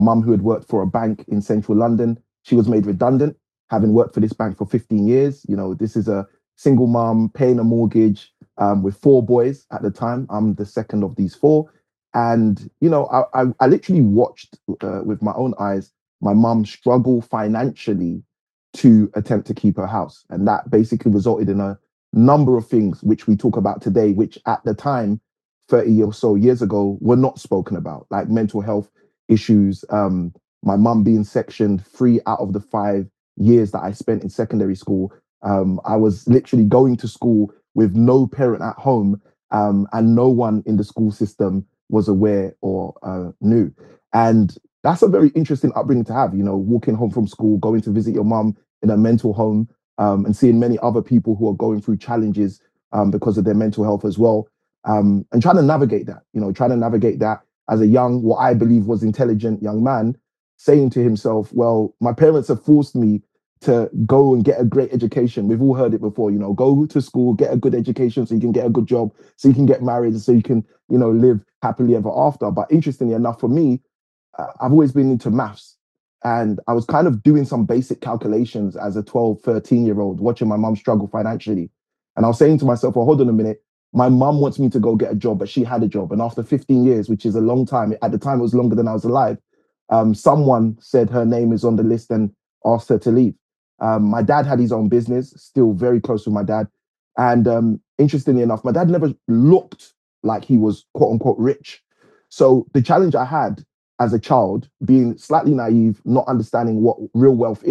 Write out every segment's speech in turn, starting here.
mum who had worked for a bank in central London. She was made redundant, having worked for this bank for 15 years. This is a single mum paying a mortgage with four boys at the time. I'm the second of these four. And, I literally watched with my own eyes my mum struggle financially to attempt to keep her house. And that basically resulted in a number of things which we talk about today, which at the time, 30 or so years ago, were not spoken about, like mental health issues. My mum being sectioned 3 out of the 5 years that I spent in secondary school. I was literally going to school with no parent at home, and no one in the school system was aware or knew. And that's a very interesting upbringing to have, walking home from school, going to visit your mum in a mental home, and seeing many other people who are going through challenges because of their mental health as well. And trying to navigate that, as a young, what I believe was intelligent young man, saying to himself, well, my parents have forced me to go and get a great education. We've all heard it before, go to school, get a good education so you can get a good job, so you can get married, so you can, live happily ever after. But interestingly enough, for me, I've always been into maths. And I was kind of doing some basic calculations as a 12, 13-year-old, watching my mum struggle financially. And I was saying to myself, well, hold on a minute. My mum wants me to go get a job, but she had a job. And after 15 years, which is a long time, at the time it was longer than I was alive, someone said her name is on the list and asked her to leave. My dad had his own business, still very close with my dad. And interestingly enough, my dad never looked like he was quote unquote rich. So the challenge I had as a child, being slightly naive, not understanding what real wealth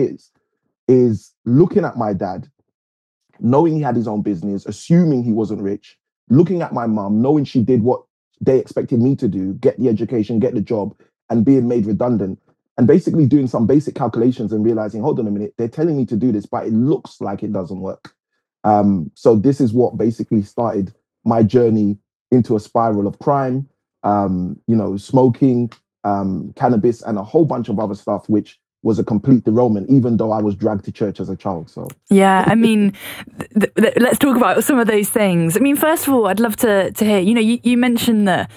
is looking at my dad, knowing he had his own business, assuming he wasn't rich, looking at my mum, knowing she did what they expected me to do, get the education, get the job, and being made redundant, and basically doing some basic calculations and realizing, hold on a minute, they're telling me to do this, but it looks like it doesn't work. So this is what basically started my journey into a spiral of crime, smoking, cannabis, and a whole bunch of other stuff, which was a complete derailment, even though I was dragged to church as a child. So yeah, I mean, let's talk about some of those things. I mean, first of all, I'd love to hear. You mentioned that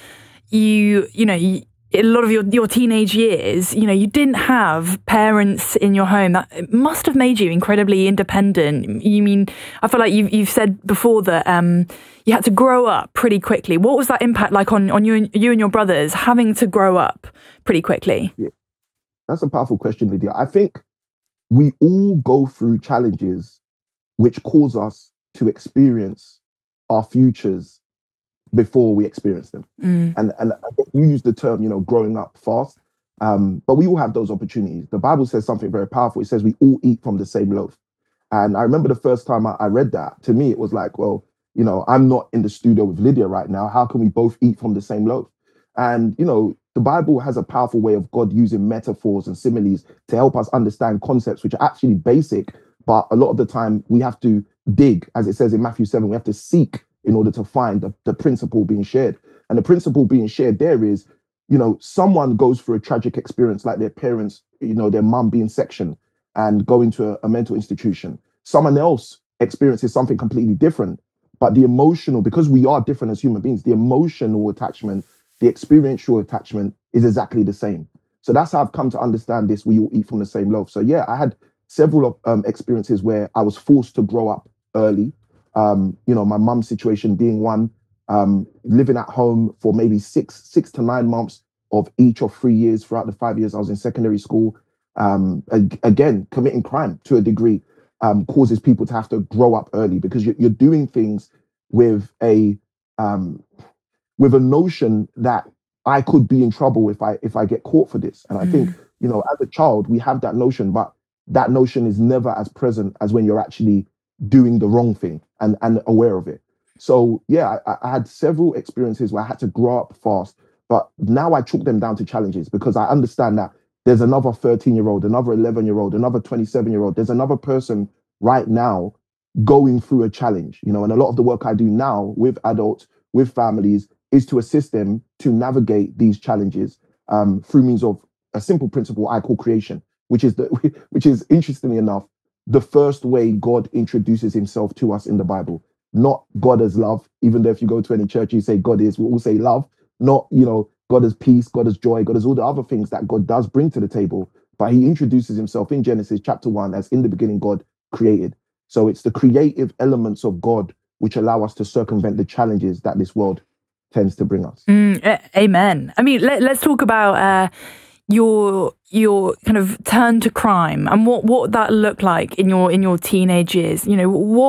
a lot of your teenage years, you didn't have parents in your home. That must have made you incredibly independent. I feel like you've said before that you had to grow up pretty quickly. What was that impact like on you and your brothers, having to grow up pretty quickly? Yeah, that's a powerful question, Lydia. I think we all go through challenges which cause us to experience our futures before we experience them. And I think you use the term, growing up fast. But we all have those opportunities. The Bible says something very powerful. It says we all eat from the same loaf. And I remember the first time I read that, to me, it was like, well, I'm not in the studio with Lydia right now. How can we both eat from the same loaf? And, the Bible has a powerful way of God using metaphors and similes to help us understand concepts which are actually basic, but a lot of the time we have to dig, as it says in Matthew 7, we have to seek in order to find the principle being shared. And the principle being shared there is, someone goes through a tragic experience like their parents, their mum being sectioned and going to a mental institution. Someone else experiences something completely different, but the emotional, because we are different as human beings, the emotional attachment, the experiential attachment is exactly the same. So that's how I've come to understand this. We all eat from the same loaf. So yeah, I had several experiences where I was forced to grow up early. My mum's situation being one, living at home for maybe six to 9 months of each of 3 years throughout the 5 years I was in secondary school. Again, committing crime to a degree causes people to have to grow up early because you're doing things with a notion that I could be in trouble if I get caught for this. And I think, as a child, we have that notion, but that notion is never as present as when you're actually doing the wrong thing and aware of it. So yeah, I had several experiences where I had to grow up fast, but now I chalk them down to challenges because I understand that there's another 13-year-old, another 11-year-old, another 27-year-old. There's another person right now going through a challenge, and a lot of the work I do now with adults, with families, is to assist them to navigate these challenges through means of a simple principle I call creation, which is interestingly enough, the first way God introduces himself to us in the Bible. Not God as love, even though if you go to any church, you say God is, we all say love, not, God has peace, God has joy, God has all the other things that God does bring to the table. But he introduces himself in Genesis chapter 1 as in the beginning God created. So it's the creative elements of God which allow us to circumvent the challenges that this world tends to bring us. Amen. I mean, let's talk about your kind of turn to crime and what that looked like in your teenage years. You know,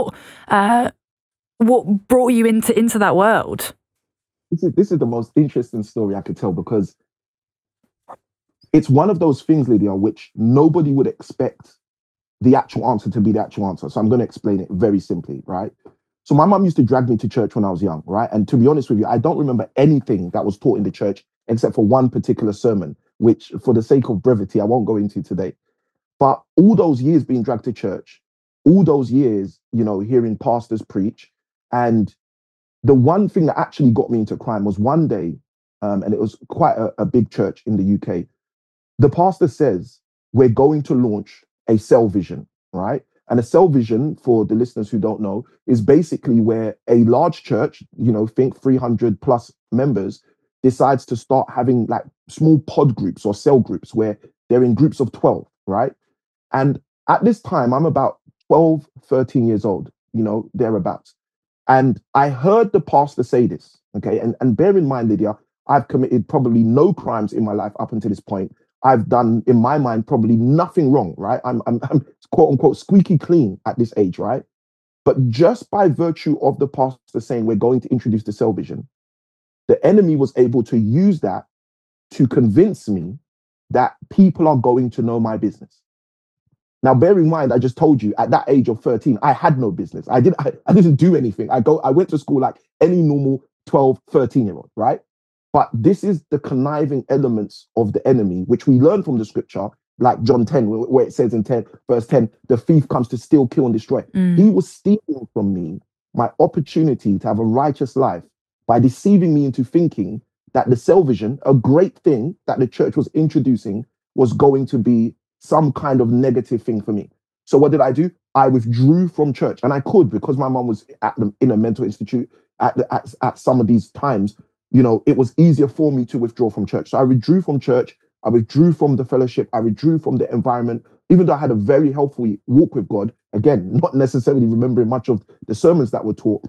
what brought you into that world? This is the most interesting story I could tell, because it's one of those things, Lydia, which nobody would expect the actual answer to be the actual answer. So I'm going to explain it very simply, right? So my mum used to drag me to church when I was young, right? And to be honest with you, I don't remember anything that was taught in the church except for one particular sermon, which for the sake of brevity, I won't go into today. But all those years being dragged to church, all those years, hearing pastors preach. And the one thing that actually got me into crime was one day, and it was quite a big church in the UK. The pastor says, we're going to launch a cell vision, right? And a cell vision, for the listeners who don't know, is basically where a large church, think 300 plus members, decides to start having like small pod groups or cell groups where they're in groups of 12, right? And at this time, I'm about 12, 13 years old, thereabouts. And I heard the pastor say this, okay? And bear in mind, Lydia, I've committed probably no crimes in my life up until this point. I've done, in my mind, probably nothing wrong, right? I'm quote unquote squeaky clean at this age, right? But just by virtue of the pastor saying we're going to introduce the cell vision, the enemy was able to use that to convince me that people are going to know my business. Now, bear in mind, I just told you at that age of 13, I had no business. I didn't do anything. I went to school like any normal 12, 13-year-old, right? But this is the conniving elements of the enemy, which we learn from the scripture, like John 10, where it says in verse 10, the thief comes to steal, kill, and destroy. He was stealing from me my opportunity to have a righteous life by deceiving me into thinking that the cell vision, a great thing that the church was introducing, was going to be some kind of negative thing for me. So what did I do? I withdrew from church, and I could, because my mom was in a mental institute at some of these times. It was easier for me to withdraw from church. So I withdrew from church. I withdrew from the fellowship. I withdrew from the environment, even though I had a very healthy walk with God. Again, not necessarily remembering much of the sermons that were taught.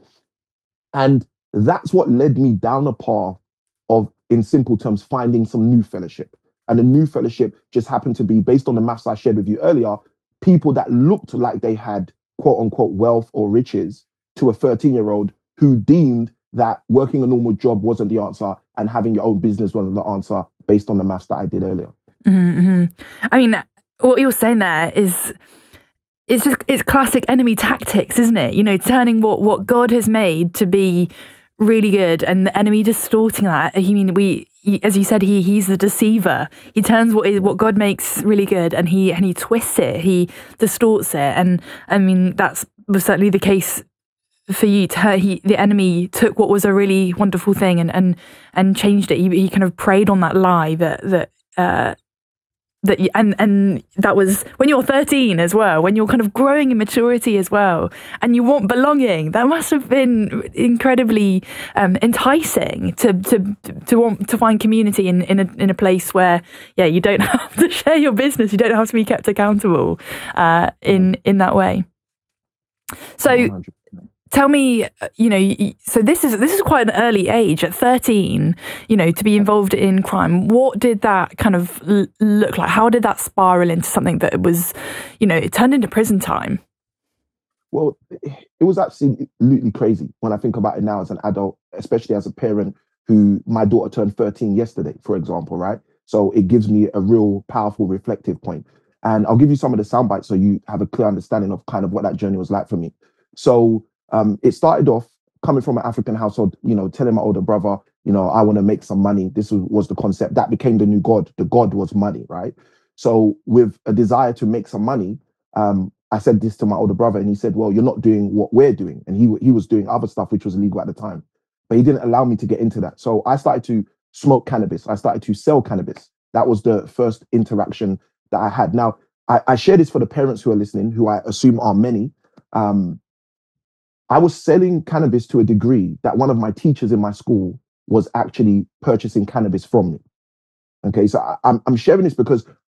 And that's what led me down a path of, in simple terms, finding some new fellowship. And the new fellowship just happened to be, based on the maths I shared with you earlier, people that looked like they had quote unquote wealth or riches to a 13-year-old who deemed that working a normal job wasn't the answer and having your own business wasn't the answer, based on the maths that I did earlier. Mm-hmm. I mean, what you're saying there is, it's classic enemy tactics, isn't it? Turning what God has made to be really good and the enemy distorting that. As you said, he's the deceiver. He turns what God makes really good and he twists it, he distorts it. And I mean, was certainly the case for you. The enemy took what was a really wonderful thing and changed it. He kind of preyed on that lie and that was when you're 13 as well, when you're kind of growing in maturity as well, and you want belonging. That must have been incredibly enticing to want to find community in a place where you don't have to share your business, you don't have to be kept accountable in that way. So 100%. Tell me, so this is quite an early age, at 13, to be involved in crime. What did that kind of look like? How did that spiral into something that was, it turned into prison time? Well, it was absolutely crazy when I think about it now as an adult, especially as a parent who, my daughter turned 13 yesterday, for example, right? So it gives me a real powerful reflective point. And I'll give you some of the sound bites so you have a clear understanding of kind of what that journey was like for me. So it started off coming from an African household, telling my older brother, I want to make some money. This was the concept. That became the new God. The God was money, right? So with a desire to make some money, I said this to my older brother, and he said, well, you're not doing what we're doing. And he was doing other stuff, which was illegal at the time. But he didn't allow me to get into that. So I started to smoke cannabis. I started to sell cannabis. That was the first interaction that I had. Now, I share this for the parents who are listening, who I assume are many. I was selling cannabis to a degree that one of my teachers in my school was actually purchasing cannabis from me. Okay, so I'm sharing this because